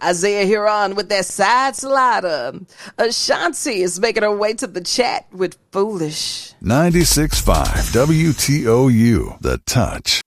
Isaiah Huron with their side slider. Ashanti is making her way to the chat with Foolish. 96.5 WTOU, The Touch.